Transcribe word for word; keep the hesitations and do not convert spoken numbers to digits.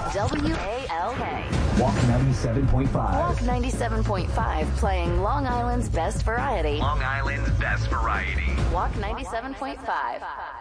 W A L K. Walk ninety-seven point five. Walk ninety-seven point five, playing Long Island's best variety. Long Island's best variety. Walk ninety-seven point five.